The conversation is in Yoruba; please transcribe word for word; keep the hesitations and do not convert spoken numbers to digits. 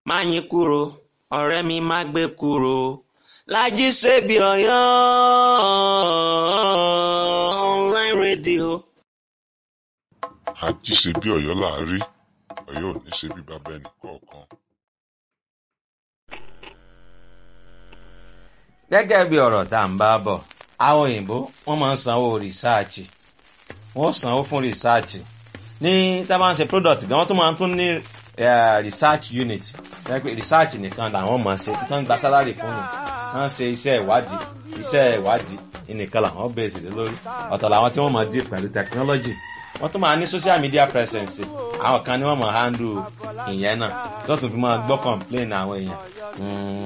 Máyìnkúrò ọ̀rẹ́ mi má gbé kúrò Lájí Ṣebí Ọ̀yọ́ online radio. Àjí ṣe bí Ọ̀yọ́ là á rí, Ọ̀yọ́ ò ní ṣe bí bàbá ẹnì kọ̀ọ̀kan. Gẹ́gẹ́ bí ọ̀rọ̀ tá à ń bá bọ̀, àwọn òyìnbó wọ́n máa ń sanwó rìsáàchì, wọ́n sanwó fún rìsáàchì. Ní tá a bá ń ṣe product gan, wọ́n tún máa ń tún ní research unit. Research nìkan làwọn máa ṣe, tán gba salary fún un, wọ́n ṣe iṣẹ́ ìwádìí, iṣẹ́ ìwádìí nìkan làwọn bẹ̀rẹ̀ sí lórí. Ọ̀tọ̀ làwọn tí wọ́n máa deal pẹ̀lú technology. Wọ́n tún máa ní social media presence. Àwọn kan ni wọ́n máa handle ìyẹn náà, tó tún fi máa gbọ́ complain àwọn èèyàn.